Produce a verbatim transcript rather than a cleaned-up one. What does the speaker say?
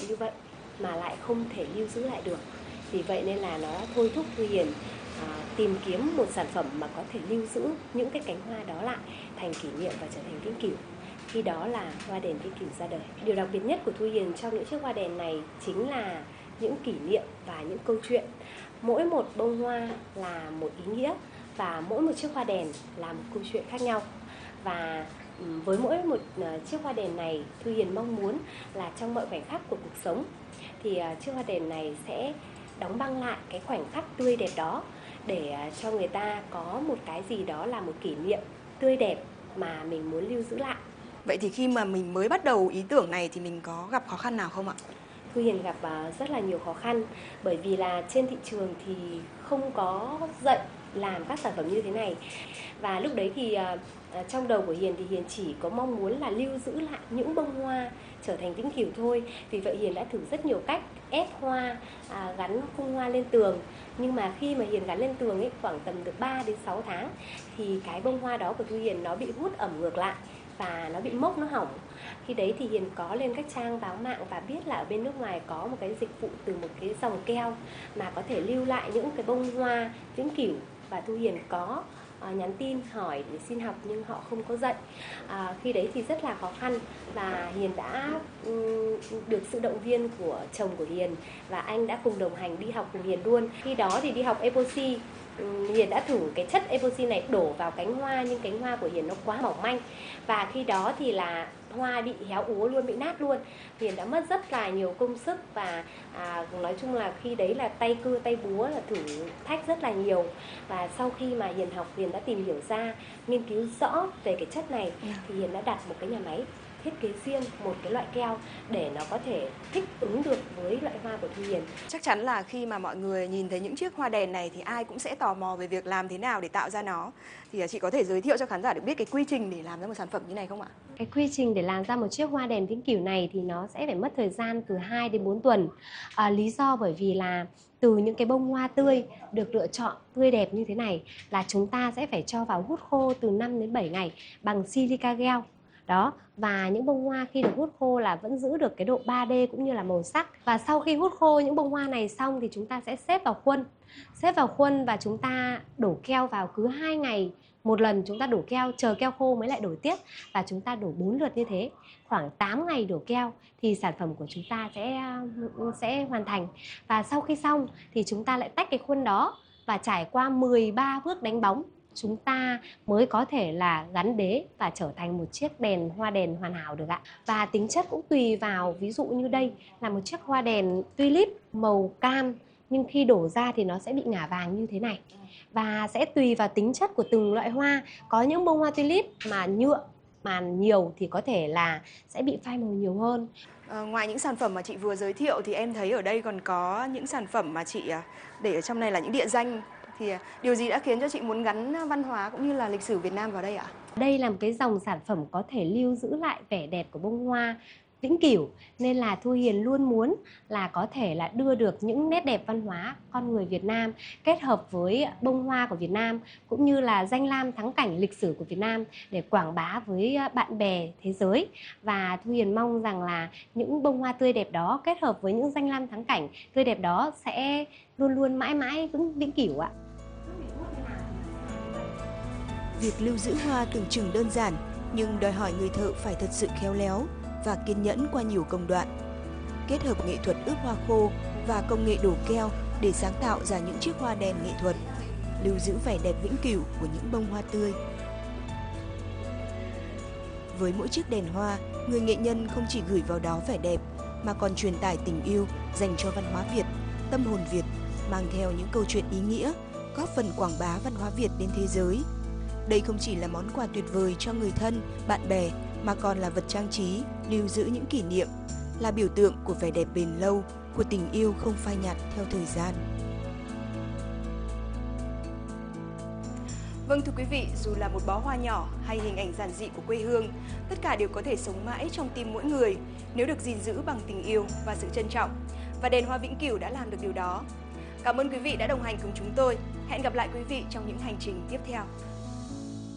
như vậy mà lại không thể lưu giữ lại được. Vì vậy nên là nó đã thôi thúc Thu Hiền à, tìm kiếm một sản phẩm mà có thể lưu giữ những cái cánh hoa đó lại thành kỷ niệm và trở thành vĩnh cửu. Khi đó là hoa đèn vĩnh cửu ra đời. Điều đặc biệt nhất của Thu Hiền trong những chiếc hoa đèn này chính là những kỷ niệm và những câu chuyện. Mỗi một bông hoa là một ý nghĩa và mỗi một chiếc hoa đèn là một câu chuyện khác nhau. Và với mỗi một chiếc hoa đèn này, Thu Hiền mong muốn là trong mọi khoảnh khắc của cuộc sống thì chiếc hoa đèn này sẽ đóng băng lại cái khoảnh khắc tươi đẹp đó để cho người ta có một cái gì đó là một kỷ niệm tươi đẹp mà mình muốn lưu giữ lại. Vậy thì khi mà mình mới bắt đầu ý tưởng này thì mình có gặp khó khăn nào không ạ? Thu Hiền gặp rất là nhiều khó khăn bởi vì là trên thị trường thì không có dạy làm các sản phẩm như thế này. Và lúc đấy thì trong đầu của Hiền thì Hiền chỉ có mong muốn là lưu giữ lại những bông hoa trở thành vĩnh cửu thôi. Vì vậy Hiền đã thử rất nhiều cách ép hoa, à, gắn khung hoa lên tường. Nhưng mà khi mà Hiền gắn lên tường ấy, khoảng tầm được ba đến sáu tháng thì cái bông hoa đó của Thu Hiền nó bị hút ẩm ngược lại và nó bị mốc, nó hỏng. Khi đấy thì Hiền có lên các trang báo mạng và biết là ở bên nước ngoài có một cái dịch vụ từ một cái dòng keo mà có thể lưu lại những cái bông hoa vĩnh cửu. Và Thu Hiền có uh, nhắn tin hỏi để xin học nhưng họ không có dạy. À, khi đấy thì rất là khó khăn và Hiền đã um, được sự động viên của chồng của Hiền và anh đã cùng đồng hành đi học cùng Hiền luôn. Khi đó thì đi học epoxy, Hiền đã thử cái chất epoxy này đổ vào cánh hoa nhưng cánh hoa của Hiền nó quá mỏng manh và khi đó thì là hoa bị héo úa luôn, bị nát luôn. Hiền đã mất rất là nhiều công sức và à, nói chung là khi đấy là tay cưa tay búa là thử thách rất là nhiều. Và sau khi mà Hiền học, Hiền đã tìm hiểu ra, nghiên cứu rõ về cái chất này thì Hiền đã đặt một cái nhà máy thiết kế riêng một cái loại keo để nó có thể thích ứng được với loại hoa của Thu Hiền. Chắc chắn là khi mà mọi người nhìn thấy những chiếc hoa đèn này thì ai cũng sẽ tò mò về việc làm thế nào để tạo ra nó. Thì chị có thể giới thiệu cho khán giả được biết cái quy trình để làm ra một sản phẩm như này không ạ? Cái quy trình để làm ra một chiếc hoa đèn vĩnh cửu này thì nó sẽ phải mất thời gian từ hai đến bốn tuần. À, lý do bởi vì là từ những cái bông hoa tươi được lựa chọn tươi đẹp như thế này là chúng ta sẽ phải cho vào hút khô từ năm đến bảy ngày bằng silica gel. Đó, và những bông hoa khi được hút khô là vẫn giữ được cái độ ba D cũng như là màu sắc. Và sau khi hút khô những bông hoa này xong thì chúng ta sẽ xếp vào khuôn. Xếp vào khuôn và chúng ta đổ keo vào cứ hai ngày một lần, chúng ta đổ keo, chờ keo khô mới lại đổ tiếp và chúng ta đổ bốn lượt như thế. Khoảng tám ngày đổ keo thì sản phẩm của chúng ta sẽ sẽ hoàn thành. Và sau khi xong thì chúng ta lại tách cái khuôn đó và trải qua mười ba bước đánh bóng, chúng ta mới có thể là gắn đế và trở thành một chiếc đèn hoa đèn hoàn hảo được ạ. Và tính chất cũng tùy vào, ví dụ như đây là một chiếc hoa đèn tulip màu cam nhưng khi đổ ra thì nó sẽ bị ngả vàng như thế này. Và sẽ tùy vào tính chất của từng loại hoa. Có những bông hoa tulip mà nhựa mà nhiều thì có thể là sẽ bị phai màu nhiều hơn. À, ngoài những sản phẩm mà chị vừa giới thiệu thì em thấy ở đây còn có những sản phẩm mà chị để ở trong này là những địa danh. Thì điều gì đã khiến cho chị muốn gắn văn hóa cũng như là lịch sử Việt Nam vào đây ạ? Đây là một cái dòng sản phẩm có thể lưu giữ lại vẻ đẹp của bông hoa vĩnh cửu nên là Thu Hiền luôn muốn là có thể là đưa được những nét đẹp văn hóa con người Việt Nam kết hợp với bông hoa của Việt Nam cũng như là danh lam thắng cảnh lịch sử của Việt Nam để quảng bá với bạn bè thế giới. Và Thu Hiền mong rằng là những bông hoa tươi đẹp đó kết hợp với những danh lam thắng cảnh tươi đẹp đó sẽ luôn luôn mãi mãi vĩnh vĩnh cửu ạ. Việc lưu giữ hoa tưởng chừng đơn giản nhưng đòi hỏi người thợ phải thật sự khéo léo và kiên nhẫn qua nhiều công đoạn. Kết hợp nghệ thuật ướp hoa khô và công nghệ đổ keo để sáng tạo ra những chiếc hoa đèn nghệ thuật, lưu giữ vẻ đẹp vĩnh cửu của những bông hoa tươi. Với mỗi chiếc đèn hoa, người nghệ nhân không chỉ gửi vào đó vẻ đẹp mà còn truyền tải tình yêu dành cho văn hóa Việt, tâm hồn Việt, mang theo những câu chuyện ý nghĩa, góp phần quảng bá văn hóa Việt đến thế giới. Đây không chỉ là món quà tuyệt vời cho người thân, bạn bè mà còn là vật trang trí, lưu giữ những kỷ niệm, là biểu tượng của vẻ đẹp bền lâu, của tình yêu không phai nhạt theo thời gian. Vâng thưa quý vị, dù là một bó hoa nhỏ hay hình ảnh giản dị của quê hương, tất cả đều có thể sống mãi trong tim mỗi người nếu được gìn giữ bằng tình yêu và sự trân trọng. Và đèn hoa vĩnh cửu đã làm được điều đó. Cảm ơn quý vị đã đồng hành cùng chúng tôi. Hẹn gặp lại quý vị trong những hành trình tiếp theo.